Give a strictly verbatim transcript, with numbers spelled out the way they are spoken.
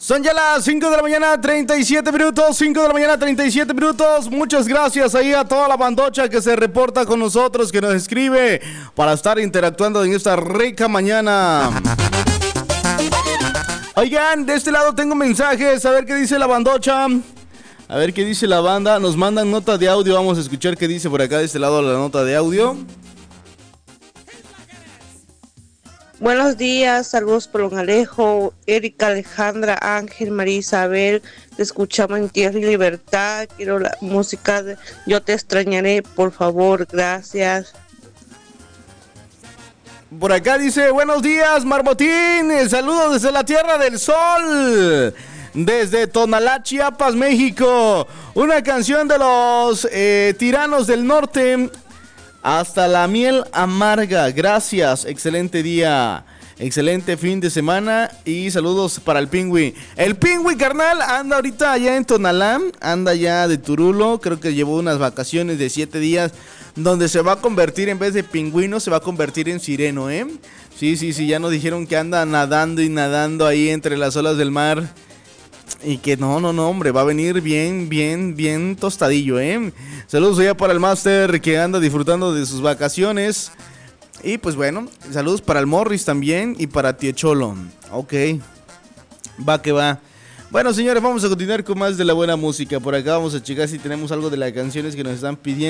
Son ya las cinco de la mañana, treinta y siete minutos, cinco de la mañana, treinta y siete minutos. Muchas gracias ahí a toda la bandocha que se reporta con nosotros, que nos escribe para estar interactuando en esta rica mañana. Oigan, de este lado tengo mensajes, a ver qué dice la bandocha. A ver qué dice la banda, nos mandan nota de audio, vamos a escuchar qué dice por acá de este lado la nota de audio. Buenos días, saludos por Don Alejo, Erika, Alejandra, Ángel, María Isabel, te escuchamos en Tierra y Libertad, quiero la música de Yo te extrañaré, por favor, gracias. Por acá dice, buenos días, Marmotín, saludos desde la Tierra del Sol, desde Tonalá, Chiapas, México, una canción de los eh, Tiranos del Norte. Hasta la miel amarga, gracias, excelente día, excelente fin de semana y saludos para el Pingüi. El Pingüi, carnal, anda ahorita allá en Tonalá, anda ya de Turulo, creo que llevó unas vacaciones de siete días, donde se va a convertir, en vez de pingüino, se va a convertir en sireno, ¿eh? Sí, sí, sí, ya nos dijeron que anda nadando y nadando ahí entre las olas del mar. Y que no, no, no, hombre, va a venir bien, bien, bien tostadillo, ¿eh? Saludos allá para el Master que anda disfrutando de sus vacaciones. Y pues bueno, saludos para el Morris también y para Tío Cholo. Ok, va que va. Bueno, señores, vamos a continuar con más de la buena música. Por acá vamos a checar si tenemos algo de las canciones que nos están pidiendo.